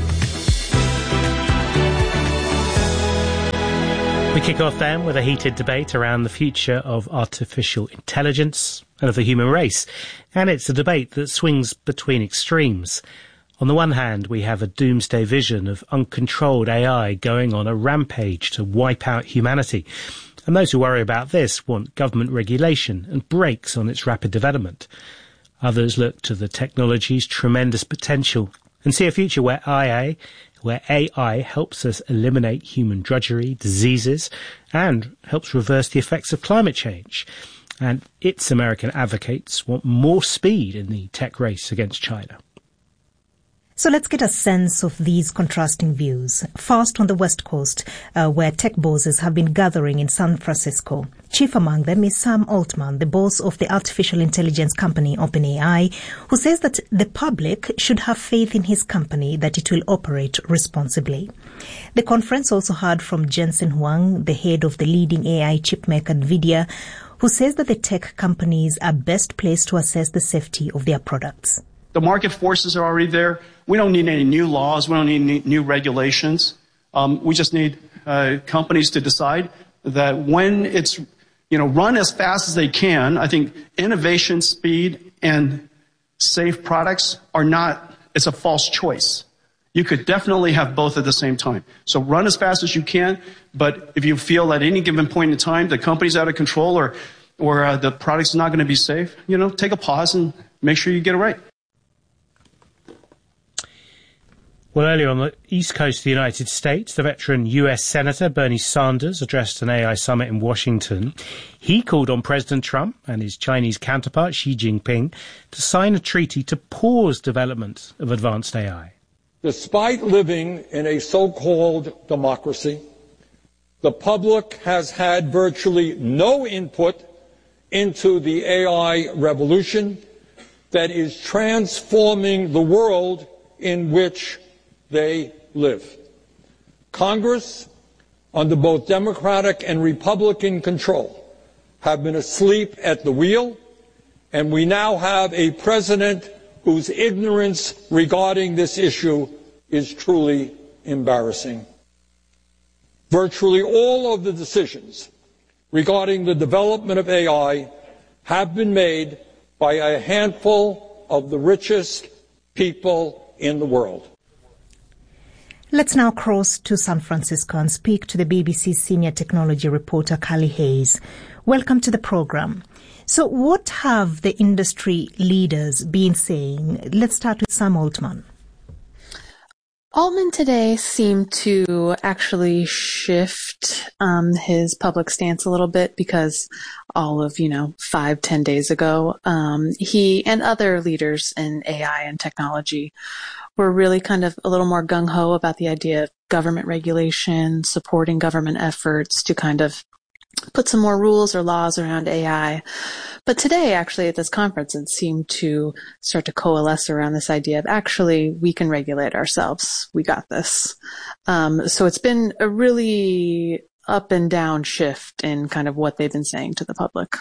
We kick off then with a heated debate around the future of artificial intelligence and of the human race. And it's a debate that swings between extremes. On the one hand, we have a doomsday vision of uncontrolled A I going on a rampage to wipe out humanity. And those who worry about this want government regulation and brakes on its rapid development. Others look to the technology's tremendous potential and see a future where A I, where A I helps us eliminate human drudgery, diseases, and helps reverse the effects of climate change. And its American advocates want more speed in the tech race against China. So let's get a sense of these contrasting views. First, on the West Coast, uh, where tech bosses have been gathering in San Francisco. Chief among them is Sam Altman, the boss of the artificial intelligence company OpenAI, who says that the public should have faith in his company that it will operate responsibly. The conference also heard from Jensen Huang, the head of the leading A I chipmaker NVIDIA, who says that the tech companies are best placed to assess the safety of their products. The market forces are already there. We don't need any new laws. We don't need any new regulations. Um, we just need uh, companies to decide that when it's, you know, run as fast as they can. I think innovation, speed, and safe products are not, it's a false choice. You could definitely have both at the same time. So run as fast as you can, but if you feel at any given point in time the company's out of control or, or uh, the product's not going to be safe, you know, take a pause and make sure you get it right. Well, earlier on the east coast of the United States, the veteran U S Senator Bernie Sanders addressed an A I summit in Washington. He called on President Trump and his Chinese counterpart Xi Jinping to sign a treaty to pause development of advanced A I. Despite living in a so-called democracy, the public has had virtually no input into the A I revolution that is transforming the world in which they live. Congress, under both Democratic and Republican control, have been asleep at the wheel, and we now have a president whose ignorance regarding this issue is truly embarrassing. Virtually all of the decisions regarding the development of A I have been made by a handful of the richest people in the world. Let's now cross to San Francisco and speak to the B B C senior technology reporter Carly Hayes. Welcome to the program. So what have the industry leaders been saying? Let's start with Sam Altman. Altman today seemed to actually shift um, his public stance a little bit because all of, you know, five, ten days ago, um, he and other leaders in A I and technology were really kind of a little more gung-ho about the idea of government regulation, supporting government efforts to kind of put some more rules or laws around A I. But today, actually, at this conference, it seemed to start to coalesce around this idea of actually, we can regulate ourselves. We got this. Um, so it's been a really up and down shift in kind of what they've been saying to the public.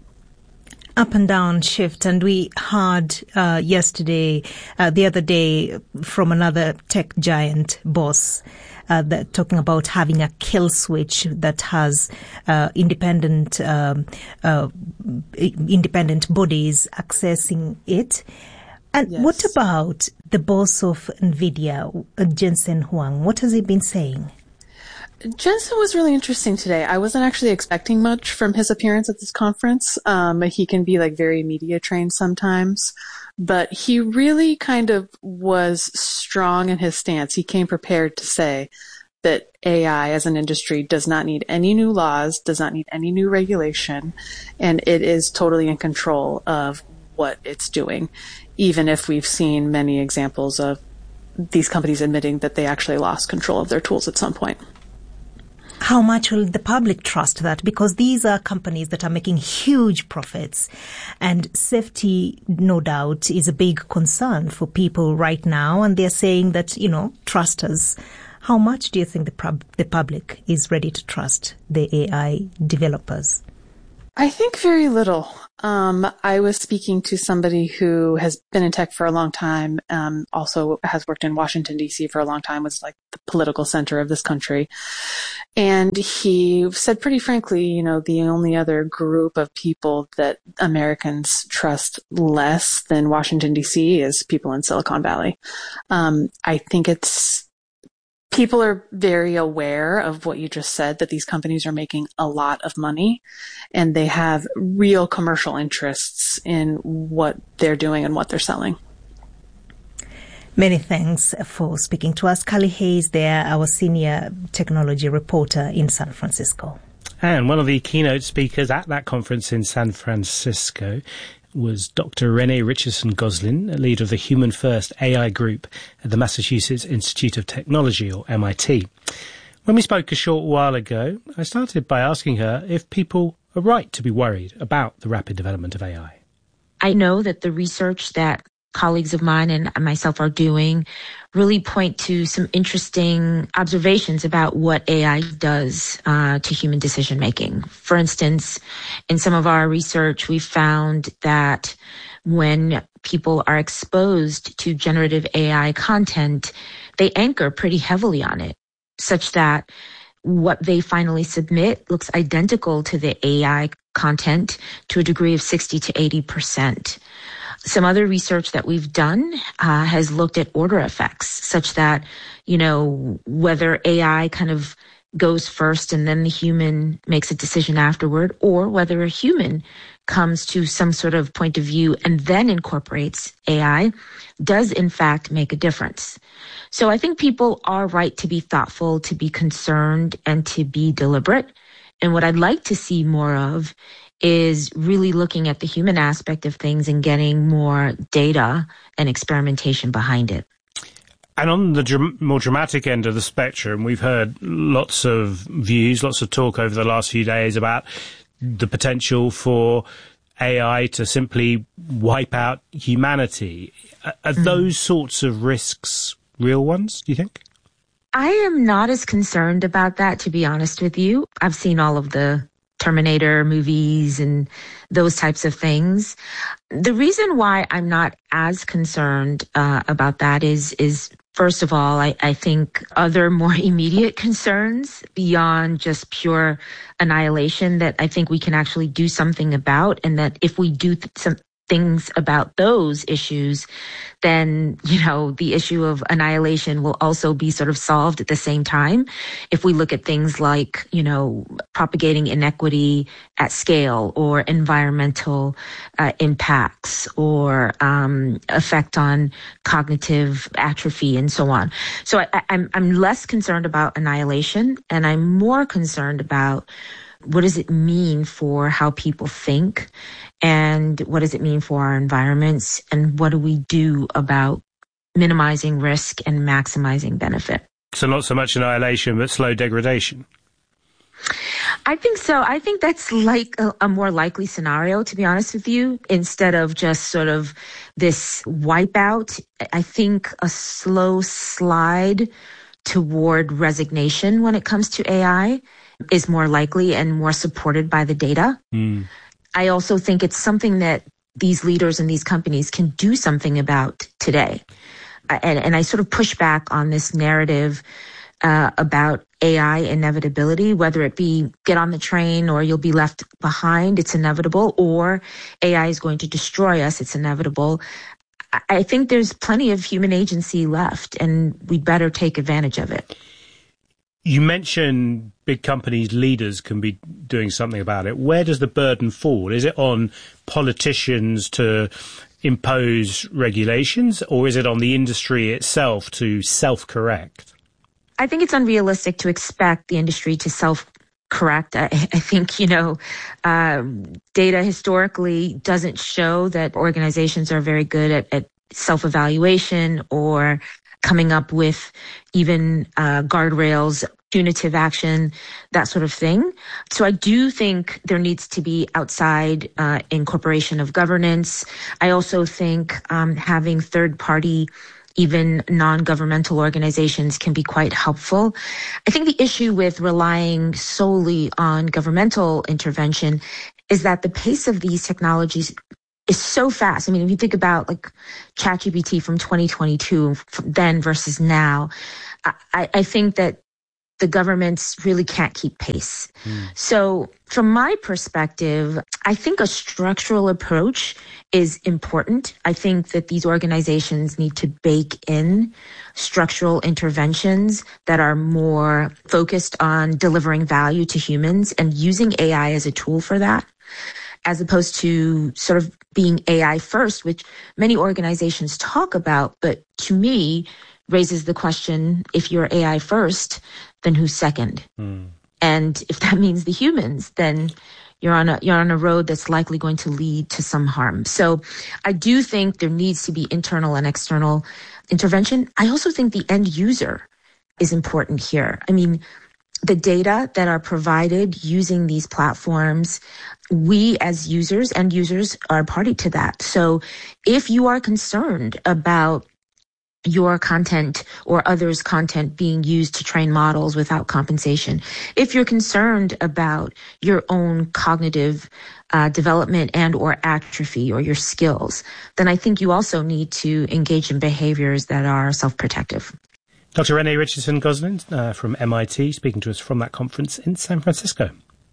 Up and down shift, and we heard uh, yesterday, uh, the other day, from another tech giant boss, uh, that talking about having a kill switch that has uh, independent um, uh, independent bodies accessing it. And yes. What about the boss of NVIDIA, uh, Jensen Huang? What has he been saying? Jensen was really interesting today. I wasn't actually expecting much from his appearance at this conference. Um, he can be like very media trained sometimes, but he really kind of was strong in his stance. He came prepared to say that A I as an industry does not need any new laws, does not need any new regulation, and it is totally in control of what it's doing, even if we've seen many examples of these companies admitting that they actually lost control of their tools at some point. How much will the public trust that? Because these are companies that are making huge profits, and safety, no doubt, is a big concern for people right now. And they're saying that, you know, trust us. How much do you think the, pub- the public is ready to trust the A I developers? I think very little. Um, I was speaking to somebody who has been in tech for a long time, um, also has worked in Washington, D C for a long time, was like the political center of this country. And he said pretty frankly, you know, the only other group of people that Americans trust less than Washington, D C is people in Silicon Valley. Um, I think it's People are very aware of what you just said, that these companies are making a lot of money and they have real commercial interests in what they're doing and what they're selling. Many thanks for speaking to us. Carly Hayes there, our senior technology reporter in San Francisco. And one of the keynote speakers at that conference in San Francisco was Doctor Renee Richardson-Goslin, leader of the Human First A I group at the Massachusetts Institute of Technology, or M I T. When we spoke a short while ago, I started by asking her if people are right to be worried about the rapid development of A I. I know that the research that colleagues of mine and myself are doing really point to some interesting observations about what A I does uh, to human decision making. For instance, in some of our research, we found that when people are exposed to generative A I content, they anchor pretty heavily on it, such that what they finally submit looks identical to the A I content to a degree of sixty to eighty percent. Some other research that we've done uh, has looked at order effects, such that, you know, whether A I kind of goes first and then the human makes a decision afterward, or whether a human comes to some sort of point of view and then incorporates A I, does in fact make a difference. So I think people are right to be thoughtful, to be concerned, and to be deliberate. And what I'd like to see more of is really looking at the human aspect of things and getting more data and experimentation behind it. And on the dram- more dramatic end of the spectrum, we've heard lots of views, lots of talk over the last few days about the potential for A I to simply wipe out humanity. Are, are mm. those sorts of risks real ones, do you think? I am not as concerned about that, to be honest with you. I've seen all of the Terminator movies and those types of things. The reason why I'm not as concerned uh, about that is, is first of all, I, I think other more immediate concerns beyond just pure annihilation that I think we can actually do something about, and that if we do th- some things about those issues, then, you know, the issue of annihilation will also be sort of solved at the same time. If we look at things like, you know, propagating inequity at scale, or environmental uh, impacts, or um, effect on cognitive atrophy and so on. So I, I'm, I'm less concerned about annihilation, and I'm more concerned about what does it mean for how people think, and what does it mean for our environments, and what do we do about minimizing risk and maximizing benefit? So not so much annihilation, but slow degradation. I think so. I think that's like a, a more likely scenario, to be honest with you, instead of just sort of this wipeout. I think a slow slide toward resignation when it comes to A I is more likely and more supported by the data. Mm. I also think it's something that these leaders and these companies can do something about today. And, and I sort of push back on this narrative uh, about A I inevitability, whether it be get on the train or you'll be left behind, it's inevitable, or A I is going to destroy us, it's inevitable. I think there's plenty of human agency left, and we'd better take advantage of it. You mentioned big companies' leaders can be doing something about it. Where does the burden fall? Is it on politicians to impose regulations, or is it on the industry itself to self-correct? I think it's unrealistic to expect the industry to self correct. I, I think, you know, uh, data historically doesn't show that organizations are very good at, at self-evaluation or coming up with even uh, guardrails, punitive action, that sort of thing. So I do think there needs to be outside uh, incorporation of governance. I also think um, having third-party, even non-governmental organizations can be quite helpful. I think the issue with relying solely on governmental intervention is that the pace of these technologies is so fast. I mean, if you think about like ChatGPT from twenty twenty-two, then versus now, I, I think that the governments really can't keep pace. Mm. So from my perspective, I think a structural approach is important. I think that these organizations need to bake in structural interventions that are more focused on delivering value to humans and using A I as a tool for that, as opposed to sort of being A I first, which many organizations talk about, but to me raises the question, if you're A I first, then who's second? Mm. And if that means the humans, then you're on a you're on a road that's likely going to lead to some harm. So I do think there needs to be internal and external intervention. I also think the end user is important here. I mean, the data that are provided using these platforms, we as users and users are party to that. So if you are concerned about your content or others' content being used to train models without compensation, if you're concerned about your own cognitive uh, development and or atrophy or your skills, then I think you also need to engage in behaviors that are self-protective. Doctor Renee Richardson-Gosselin uh, from M I T, speaking to us from that conference in San Francisco.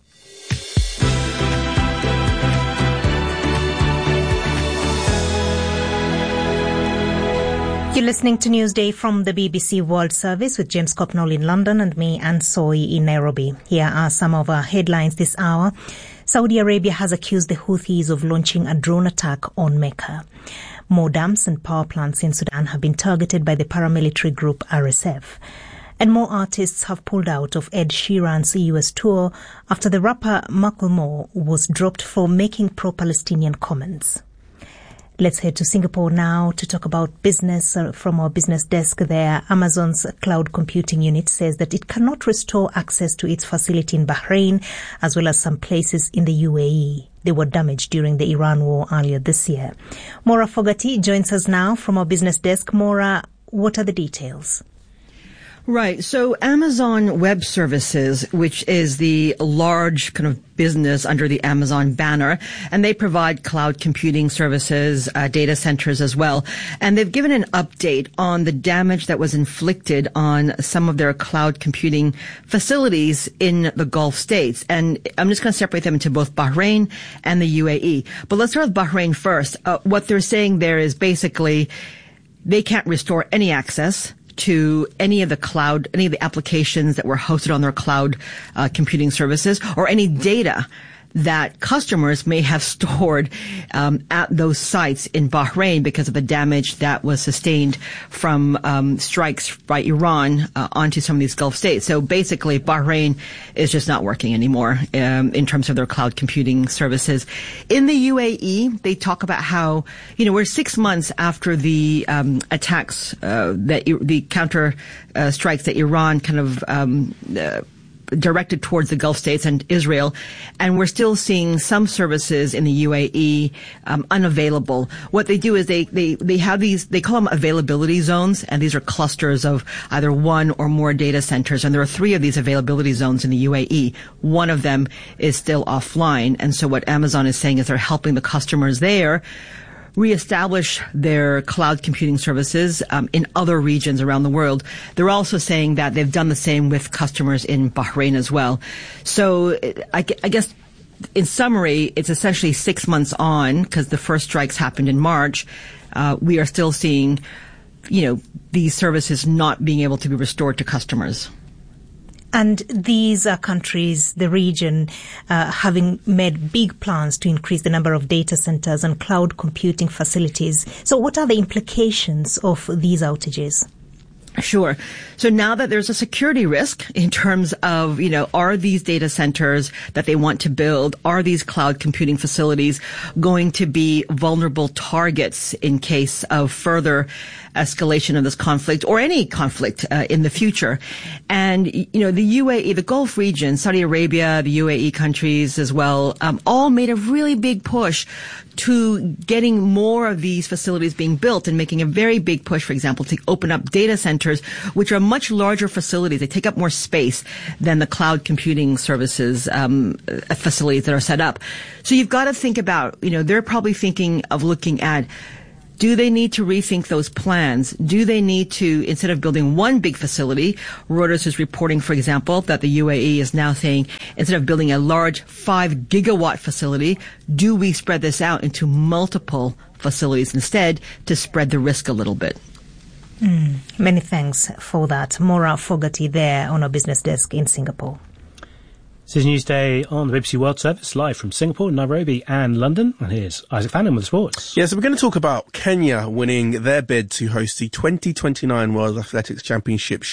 You're listening to Newsday from the B B C World Service with James Copnall in London and me, Anne Soy, in Nairobi. Here are some of our headlines this hour. Saudi Arabia has accused the Houthis of launching a drone attack on Mecca. More dams and power plants in Sudan have been targeted by the paramilitary group R S F. And more artists have pulled out of Ed Sheeran's U S tour after the rapper Macklemore was dropped for making pro-Palestinian comments. Let's head to Singapore now to talk about business. Uh, from our business desk there, Amazon's cloud computing unit says that it cannot restore access to its facility in Bahrain, as well as some places in the U A E. They were damaged during the Iran war earlier this year. Maura Fogati joins us now from our business desk. Maura, what are the details? Right. So Amazon Web Services, which is the large kind of business under the Amazon banner, and they provide cloud computing services, uh, data centers as well. And they've given an update on the damage that was inflicted on some of their cloud computing facilities in the Gulf states. And I'm just going to separate them into both Bahrain and the U A E. But let's start with Bahrain first. Uh, what they're saying there is basically they can't restore any access to any of the cloud, any of the applications that were hosted on their cloud uh, computing services, or any data that customers may have stored um, at those sites in Bahrain because of the damage that was sustained from um, strikes by Iran uh, onto some of these Gulf states. So basically, Bahrain is just not working anymore um, in terms of their cloud computing services. In the U A E, they talk about how, you know, we're six months after the um, attacks, uh, that the counter uh, strikes that Iran kind of um, uh, directed towards the Gulf states and Israel, and we're still seeing some services in the U A E um, unavailable. What they do is they, they, they have these, they call them availability zones, and these are clusters of either one or more data centers, and there are three of these availability zones in the U A E. One of them is still offline, and so what Amazon is saying is they're helping the customers there reestablish their cloud computing services um, in other regions around the world. They're also saying that they've done the same with customers in Bahrain as well. So I, I guess in summary, it's essentially six months on, because the first strikes happened in March. Uh, we are still seeing, you know, these services not being able to be restored to customers. And these are countries, the region, uh, having made big plans to increase the number of data centers and cloud computing facilities. So what are the implications of these outages? Sure. So now that there's a security risk in terms of, you know, are these data centers that they want to build, are these cloud computing facilities going to be vulnerable targets in case of further escalation of this conflict or any conflict uh, in the future? And, you know, the U A E, the Gulf region, Saudi Arabia, the U A E countries as well, um, all made a really big push to getting more of these facilities being built and making a very big push, for example, to open up data centers, which are much larger facilities. They take up more space than the cloud computing services um, facilities that are set up. So you've got to think about, you know, they're probably thinking of looking at, do they need to rethink those plans? Do they need to, instead of building one big facility, Reuters is reporting, for example, that the U A E is now saying, instead of building a large five gigawatt facility, do we spread this out into multiple facilities instead to spread the risk a little bit? Mm, many thanks for that. Maura Fogarty there on our business desk in Singapore. This is Newsday on the B B C World Service, live from Singapore, Nairobi and London. And here's Isaac Fannin with sports. Yeah, so we're going to talk about Kenya winning their bid to host the twenty twenty-nine World Athletics Championship